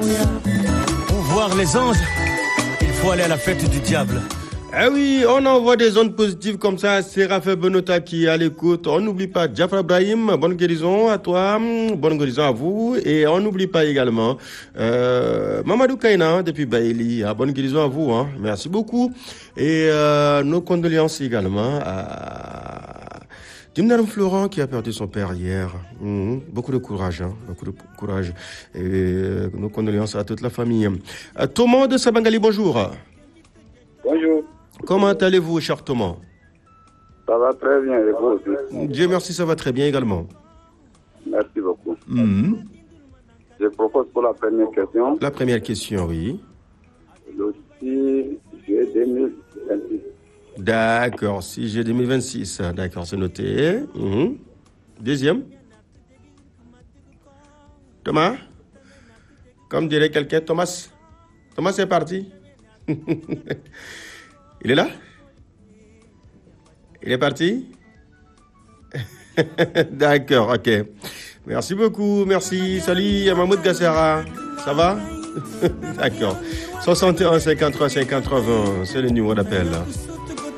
Pour voir les anges, il faut aller à la fête du diable. Ah oui, on envoie des ondes positives comme ça. C'est Raphaël Benota qui est à l'écoute. On n'oublie pas Jafar Ibrahim, bonne guérison à toi, bonne guérison à vous. Et on n'oublie pas également Mamadou Kaina depuis Baïli. Bonne guérison à vous. Merci beaucoup. Et nos condoléances également à Dimnarum Florent qui a perdu son père hier. Beaucoup de courage, beaucoup de courage. Et nos condoléances à toute la famille. Thomas de Sabangali, bonjour. Bonjour. Comment allez-vous, cher Thomas? Ça va très bien, et vous aussi? Dieu merci, ça va très bien également. Merci beaucoup. Je propose pour la première question. La première question, oui. Le 6 juillet 2026. D'accord, 6 juillet 2026. D'accord, c'est noté. Deuxième. Thomas? Comme dirait quelqu'un, Thomas? Thomas, c'est parti. Il est là? Il est parti? D'accord, ok. Merci beaucoup, merci. Salut à Mahmoud Gassera. Ça va? D'accord. 61 53 50 80, c'est le numéro d'appel.